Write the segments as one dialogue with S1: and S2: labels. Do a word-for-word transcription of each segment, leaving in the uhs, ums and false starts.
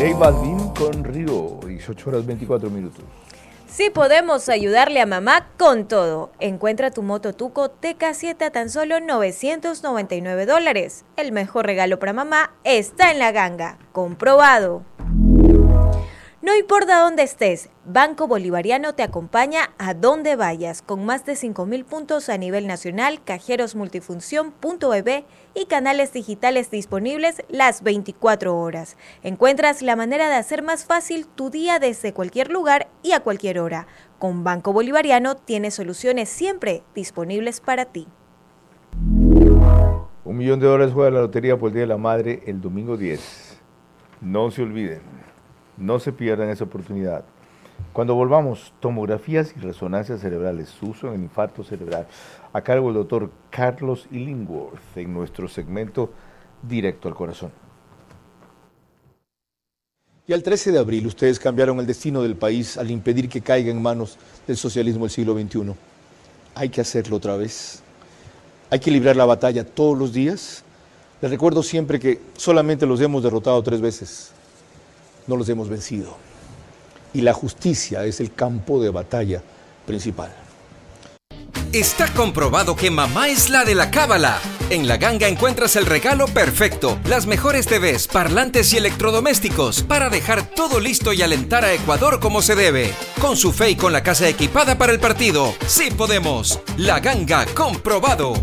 S1: J Balvin con Río, dieciocho horas veinticuatro minutos.
S2: Sí podemos ayudarle a mamá con todo. Encuentra tu moto Tuco T K siete a tan solo novecientos noventa y nueve dólares. El mejor regalo para mamá está en La Ganga. Comprobado. No importa dónde estés, Banco Bolivariano te acompaña a donde vayas, con más de cinco mil puntos a nivel nacional, cajeros multifunción, punto E B y canales digitales disponibles las veinticuatro horas. Encuentras la manera de hacer más fácil tu día desde cualquier lugar y a cualquier hora. Con Banco Bolivariano tienes soluciones siempre disponibles para ti.
S1: Un millón de dólares juega la Lotería por el Día de la Madre el domingo diez. No se olviden. No se pierdan esa oportunidad. Cuando volvamos, tomografías y resonancias cerebrales, su uso en el infarto cerebral, a cargo del doctor Carlos Illingworth, en nuestro segmento Directo al Corazón.
S3: Y al trece de abril, ustedes cambiaron el destino del país al impedir que caiga en manos del socialismo del siglo veintiuno. Hay que hacerlo otra vez. Hay que librar la batalla todos los días. Les recuerdo siempre que solamente los hemos derrotado tres veces. No los hemos vencido. Y la justicia es el campo de batalla principal.
S4: Está comprobado que mamá es la de la cábala. En La Ganga encuentras el regalo perfecto, las mejores T Vs, parlantes y electrodomésticos para dejar todo listo y alentar a Ecuador como se debe. Con su fe y con la casa equipada para el partido. ¡Sí podemos! La Ganga, comprobado.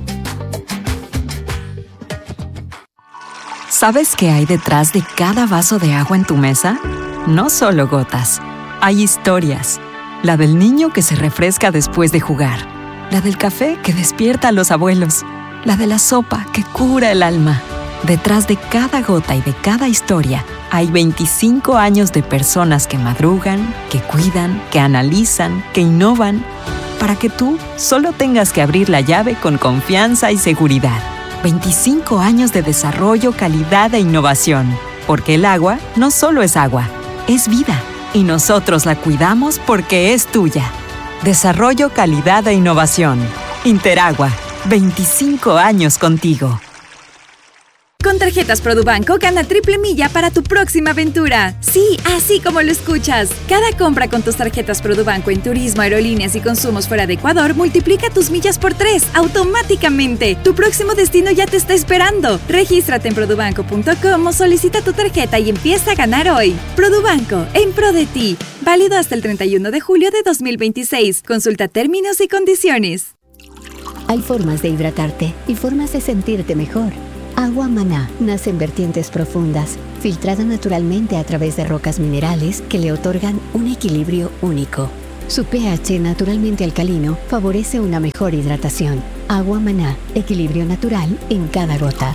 S5: ¿Sabes qué hay detrás de cada vaso de agua en tu mesa? No solo gotas. Hay historias. La del niño que se refresca después de jugar. La del café que despierta a los abuelos. La de la sopa que cura el alma. Detrás de cada gota y de cada historia hay veinticinco años de personas que madrugan, que cuidan, que analizan, que innovan, para que tú solo tengas que abrir la llave con confianza y seguridad. veinticinco años de desarrollo, calidad e innovación. Porque el agua no solo es agua, es vida. Y nosotros la cuidamos porque es tuya. Desarrollo, calidad e innovación. Interagua. veinticinco años contigo.
S6: Con tarjetas Produbanco gana triple milla para tu próxima aventura. Sí, así como lo escuchas. Cada compra con tus tarjetas Produbanco en turismo, aerolíneas y consumos fuera de Ecuador multiplica tus millas por tres automáticamente. Tu próximo destino ya te está esperando. Regístrate en produbanco punto com o solicita tu tarjeta y empieza a ganar hoy. Produbanco, en pro de ti. Válido hasta el treinta y uno de julio de dos mil veintiséis. Consulta términos y condiciones.
S7: Hay formas de hidratarte y formas de sentirte mejor. Agua Maná nace en vertientes profundas, filtrada naturalmente a través de rocas minerales que le otorgan un equilibrio único. Su pH naturalmente alcalino favorece una mejor hidratación. Agua Maná, equilibrio natural en cada gota.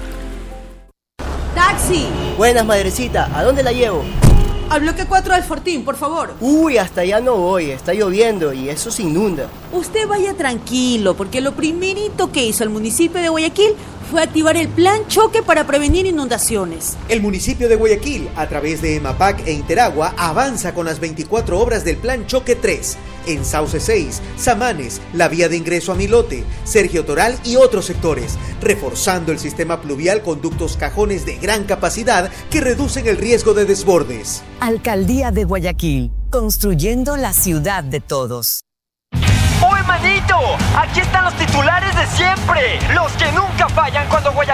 S8: ¡Taxi!
S9: Buenas, madrecita, ¿a dónde la llevo?
S8: Al bloque cuatro del Fortín, por favor.
S9: Uy, hasta allá no voy, está lloviendo y eso se inunda.
S8: Usted vaya tranquilo, porque lo primerito que hizo el municipio de Guayaquil fue activar el plan choque para prevenir inundaciones.
S10: El municipio de Guayaquil, a través de EMAPAC e Interagua, avanza con las veinticuatro obras del plan choque tres. En Sauce seis, Samanes, la vía de ingreso a Milote, Sergio Toral y otros sectores, reforzando el sistema pluvial con ductos cajones de gran capacidad que reducen el riesgo de desbordes.
S11: Alcaldía de Guayaquil, construyendo la ciudad de todos.
S12: ¡Oh, hermanito! Aquí están los titulares de siempre, los que nunca fallan cuando Guayaquil